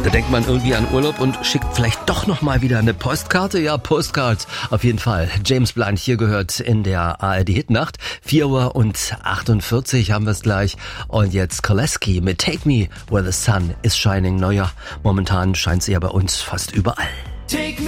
Da denkt man irgendwie an Urlaub und schickt vielleicht doch nochmal wieder eine Postkarte. Ja, Postcards auf jeden Fall. James Blunt hier gehört in der ARD-Hitnacht. 4:48 haben wir es gleich. Und jetzt Koleski mit Take Me Where the Sun is Shining. Naja, momentan scheint sie ja bei uns fast überall.